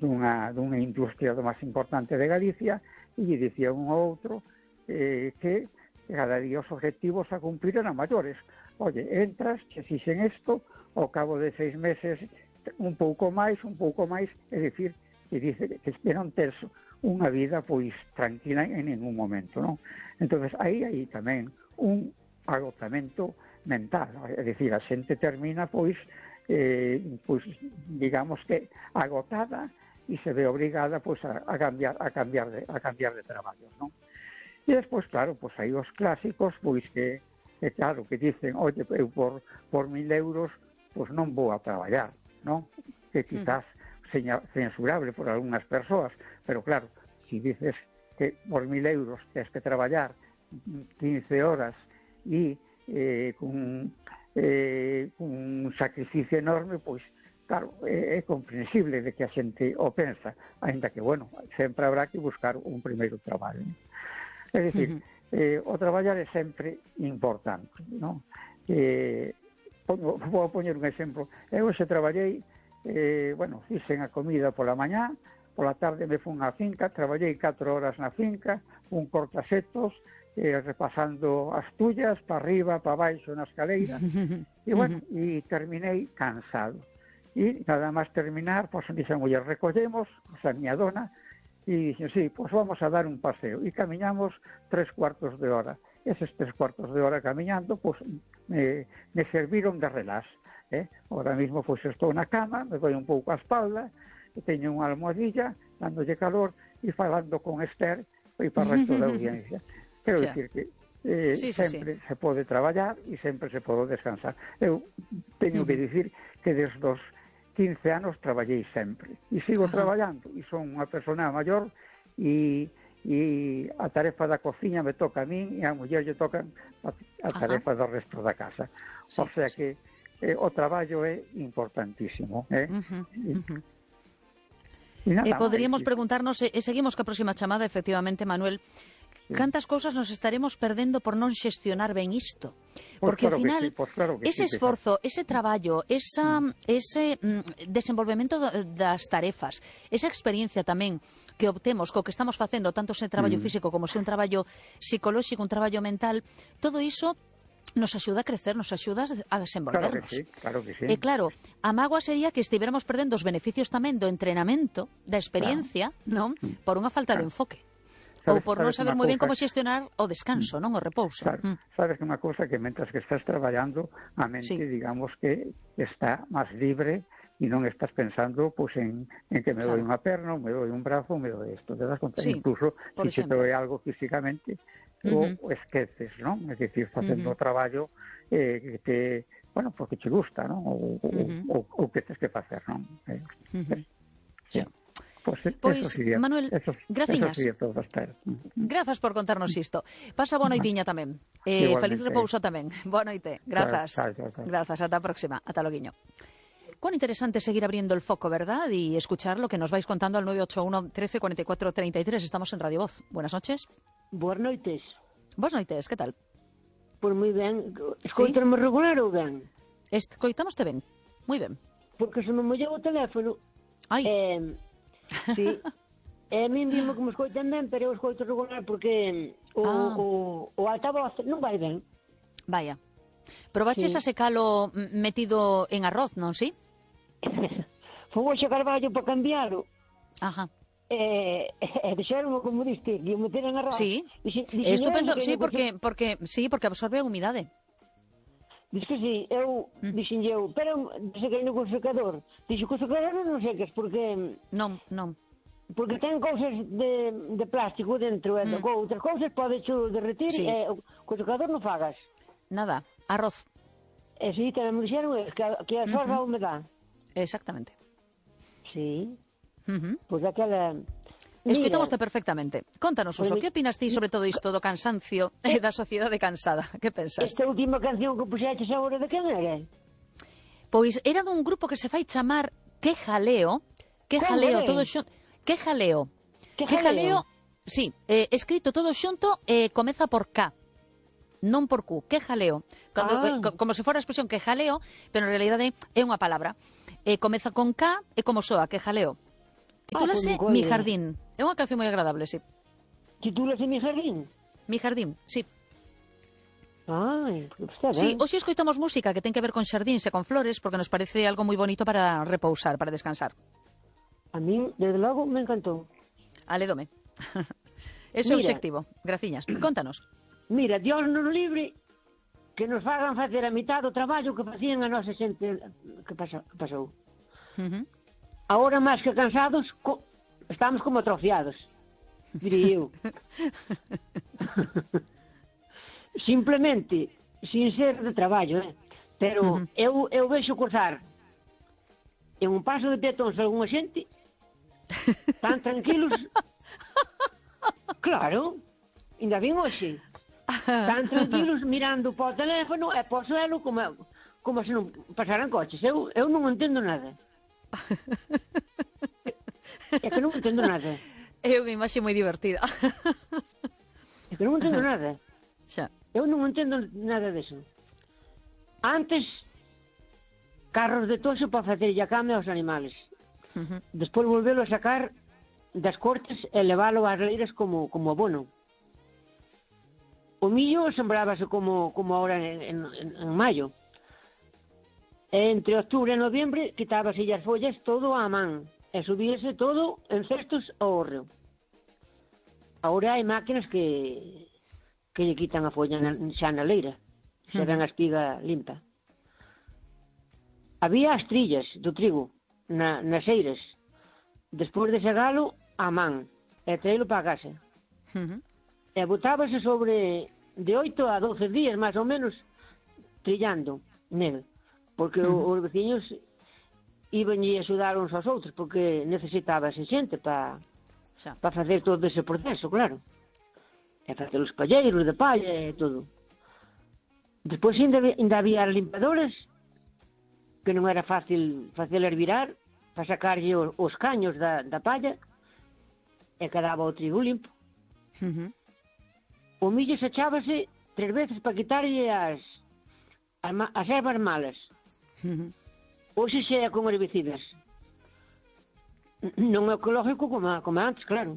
dunha industria do máis importante de Galicia, e lle dicía un ao outro que cada día os objetivos a cumplir eran maiores. Oye, entras, che fixen isto, ao cabo de 6 meses un pouco máis, é dicir, que dice que non ter unha vida pois tranquila en ningún momento, non? Entonces aí tamén un agotamento mental, é dicir, a xente termina pois digamos que agotada e se ve obrigada pois a cambiar de traballo, non? E despois, claro, pois aí os clásicos pois que claro, que dicen, oye, eu por 1.000 euros pois non vou a traballar, non? Que quizás censurable por algunhas persoas, pero claro, si dices que por 1.000 euros tens que traballar 15 horas e con un sacrificio enorme, pois, claro, é comprensible de que a xente o pensa, ainda que, bueno, sempre habrá que buscar un primeiro traballo. É dicir, o traballar é sempre importante, non? Vou poñer un exemplo. Eu hoxe traballei, fixen a comida pola mañá, pola tarde me fun á finca, traballei 4 horas na finca, un cortasetos, repasando as tullas, para arriba, para baixo, na escaleira, e terminei cansado. E nada máis terminar, pois dixen, oye, recollemos, a miña dona, e dixen, sí, pois vamos a dar un paseo, e camiñamos 3/4 de hora. Eses 3/4 de hora camiñando, pois me serviron de relax. Ahora mismo, pois estou na cama, me doi un pouco a espalda, teño unha almohadilla, dándolle calor, e falando con Esther, e para o resto da audiencia. Quero dicir que sempre se pode traballar e sempre se pode descansar. Eu teño que dicir que desde os 15 anos traballei sempre e sigo traballando, e son unha persona maior e a tarefa da cociña me toca a min e a muller lle toca a tarefa do resto da casa. O sea que o traballo é importantísimo. Poderíamos preguntarnos, seguimos ca próxima chamada, efectivamente, Manuel, cantas cousas nos estaremos perdendo por non xestionar ben isto? Porque ao final, ese esforzo, ese traballo, ese desenvolvemento das tarefas, esa experiencia tamén que obtemos co que estamos facendo, tanto se traballo físico como se un traballo psicolóxico, un traballo mental, todo iso nos axuda a crecer, nos axuda a desenvolvernos. Claro que sí. E claro, a mágoa sería que estiveramos perdendo os beneficios tamén do entrenamento, da experiencia, non? Por unha falta de enfoque. Ou por non saber moi ben como xestionar o descanso, non? O repouso. Sabes que unha cousa que mentras que estás traballando, a mente, digamos que está máis libre e non estás pensando pois en que me doi unha perna, me doi un brazo, me doi isto. Te das conta, incluso se te doi algo físicamente, o esqueces, non? É dicir, facendo o traballo que te, porque te gusta, non? Ou que tens que facer, non? Pois, Manuel, graciñas. Grazas por contarnos isto. Pasa boa noitiña tamén. Feliz repouso tamén. Boa noite. Grazas. Grazas. Ata a próxima. Ata loguiño. Cuán interesante seguir abriendo el foco, ¿verdad? Y escuchar lo que nos vais contando al 981 13 44 33. Estamos en Radio Voz. Buenas noches. Boas noites. Boas noites, que tal? Pois moi ben. Escoitame regular ou ben? Escoitamoste ben. Moi ben. Porque se me mollou o teléfono... Ai. Sí. A min dime que me escoitan ben, pero eu escoito regular porque o altavoz non vai ben. Vaya. Probaches a secalo metido en arroz, non si? Fomos a Carballo para cambiarlo. Ajá. Deixaron como diste, que o meter en arroz. Sí, estupendo, sí, porque absorbe a humidade. Diz que sí, dixen eu, pero sequei no secador. Dixo que o secador non secas, porque... Non. Porque ten cousas de plástico dentro, e outras cousas podes derretir, e co secador non fagas. Nada, arroz. Sí, tamén me dixeron que absorba a humedade. Exactamente. Sí. Pois aquela... Escoitamoste perfectamente. Contanos, Uso, que opinas ti sobre todo isto do cansancio e da sociedade cansada? Que pensas? Esta última canción que puxeches agora de quen era? Pois era dun grupo que se fai chamar Que Jaleo. Que Jaleo, todo xunto. Que Jaleo. Que Jaleo, sí, escrito todo xunto e comeza por K. Non por Q. Que Jaleo. Como se fora a expresión que jaleo, pero en realidade é unha palabra. Comeza con K e como soa, que jaleo. Titúlase Mi Jardín. É unha canción moi agradable, sí. Titúlase Mi Jardín? Mi Jardín, sí. Ai, está ben. Sí, hoxe escoitamos música que ten que ver con xardíns e con flores porque nos parece algo moi bonito para repousar, para descansar. A min, desde logo, me encantou. Alédome. Ese é o obxectivo. Graciñas. Contanos. Mira, Dios nos libre que nos fagan facer a mitad do traballo que facían a nosa xente que pasou. Ahora, máis que cansados, estamos como atrofiados, diría eu. Simplemente, sin ser de traballo, pero eu vexo cruzar en un paso de peatóns algunha xente tan tranquilos. Claro, ainda vin hoxe tan tranquilos mirando para o teléfono e para o suelo como se non pasaran coches. Eu non entendo nada. É que non entendo nada. É unha imaxe moi divertida. É que non entendo nada. Xa. Eu non entendo nada deso. Antes, carros de toxo para facerlle a cama aos animales. Despois volvelo a sacar das cortes e leválo ás leiras como abono. O millo sembrábase como ahora en maio. E entre octubre e noviembre quitábase as follas todo á man e subíase todo en cestos ao hórreo. Agora hai máquinas que lle quitan a folla xa na leira, xa dan a espiga limpa. Había as trillas do trigo nas eiras, despois de segalo a man e traelo para a casa. E botábase sobre de 8 a 12 días, máis ou menos, trillando nel, porque os veciños iban a axudar uns aos outros, porque necesitábase xente para facer todo ese proceso, claro. E facer os palleiros de palla e todo. Despois ainda había as limpadoras, que non era fácil facelas virar, para sacarlle os caños da palla, e quedaba o trigo limpo. O millo se echábase 3 veces para quitarlle as ervas malas. Hoxe xa é con herbicidas. Non é ecológico como antes, claro.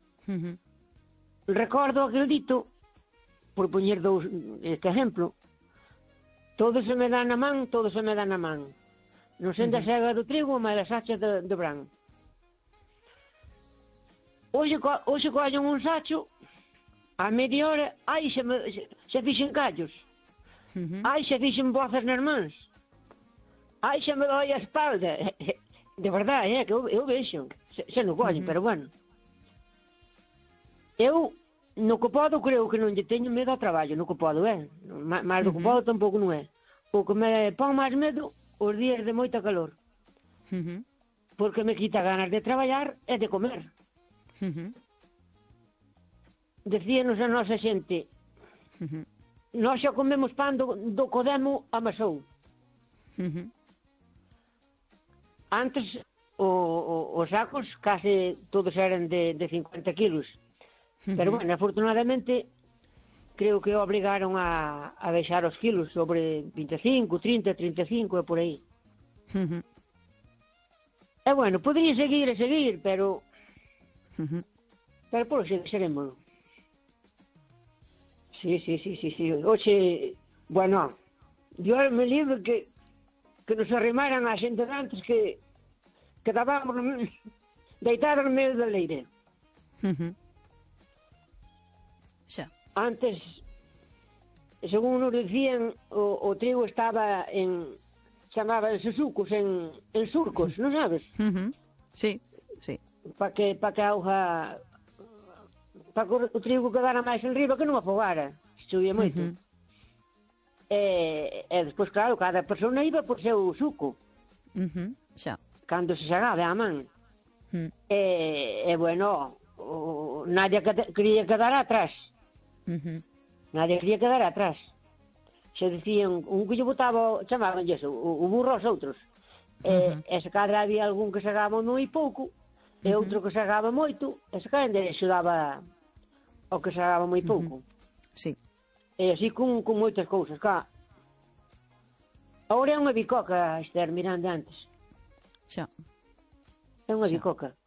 Recordo aquel dito, por poñer este exemplo, todo se me dá na man, todo se me dá na man. Non sendo a sega do trigo, mas as sachas do bran. Hoxe collen un sacho, a media hora, ai, xa fixen callos, ai, xa fixen bozas nas mans, ai, xa me doi a espalda. De verdade, que eu vexo, xa non collen, pero bueno. Eu, no que podo, creo que non lle teño medo ao traballo, no que podo, máis do que podo tampouco non é. O que me pon máis medo, os días de moita calor. Porque me quita ganas de traballar e de comer. Decíanos a nosa xente, nós xa comemos pan do Codemo amasou. Antes, os sacos case todos eran de 50 kilos. Pero, bueno, afortunadamente, creo que obrigaron a baixar os kilos sobre 25, 30, 35 e por aí. E, bueno, podría seguir, pero por hoxe deixaremos. Sí. Hoxe, bueno, Dios me libre que nos arrimaran a xente de antes que quedábamos deitados no medio da leira. Antes, según nos dicían, o trigo estaba chamábanse sucos en surcos, non sabes? Sí. Para que a auga, para que o trigo quedara máis en riba, que non afogara, se chovía moito. E despois, claro, cada persona iba por seu suco. Cando se xagaba a man. E bueno, nadie quería quedar atrás. Nadie quería quedar atrás. Se dicían, un que lle botaba, chamaban eso, o burro aos outros. E se cadra había algún que sagaba moi pouco, e outro que sagaba moito, e se cadra axudaba ao que sagaba moi pouco. Sí. E así con moitas cousas, claro. Agora é unha bicoca, Esther, mirando antes. Xa. É unha bicoca.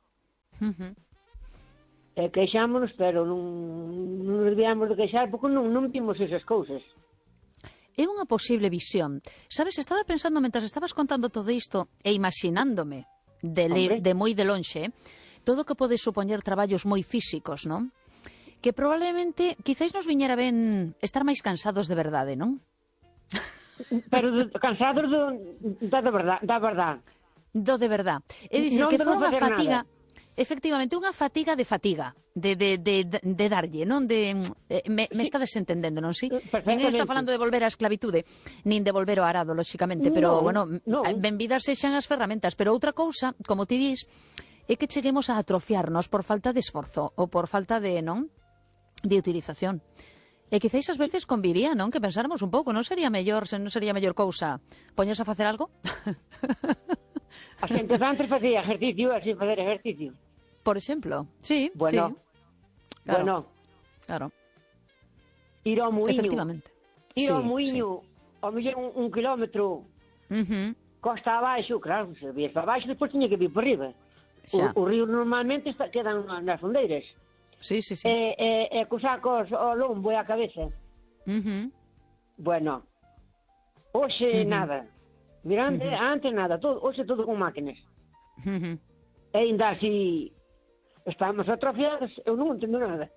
Queixámonos, pero non nos debíamos de queixar porque non vimos esas cousas. É unha posible visión. Sabes, estaba pensando, mentras estabas contando todo isto, e imaginándome de moi de lonxe, todo o que pode supoñer traballos moi físicos, non? Que probablemente, quizáis nos viñera ben estar máis cansados de verdade, non? Pero cansados da verdade. Do de verdade. É dicir, que foi unha fatiga... Efectivamente, unha fatiga de darlle, non? Me está desentendendo, non? Si? Ninguén está falando de volver á esclavitude, nin de volver ao arado, lóxicamente, pero, benvidas sexan as ferramentas. Pero outra cousa, como ti dis, é que cheguemos a atrofiarnos por falta de esforzo ou por falta de, non? De utilización. E quizáis ás veces conviría, non? Que pensáramos un pouco, non sería mellor cousa poñerse a facer algo? A xente antes facía ejercicio, así facer ejercicio. Por exemplo, sí. Bueno, sí. Claro. Ir ao muiño. Efectivamente. Ir ao muiño, ao mellor un kilómetro, costa abaixo, claro, se vies para abaixo, depois tiña que vir por riba. O río normalmente quedan nas fondeiras. Sí. E cos sacos ao lombo e a cabeza. Bueno, hoxe nada. Mirante, antes nada, hoxe todo con máquinas. E ainda así estamos atrofiados, eu non entendo nada.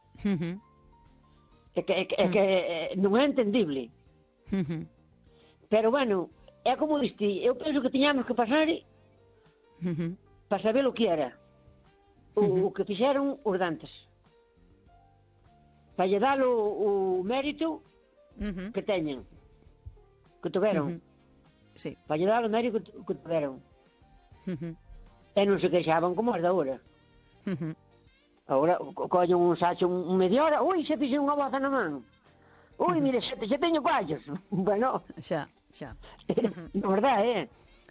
É que non é entendible. Pero bueno, é como diste, eu penso que tiñamos que pasar para saber o que era. O que fixeron os dantes. Para lle dar o mérito que teñen, que tuveron. Sí. Para lle dar o mérito que tuveron. E non se queixaban como as da hora. Agora collen un sacho un media hora, ui, se fixe unha boza na man. Ui, mire, se teño coallos. Bueno, xa. Na verdade,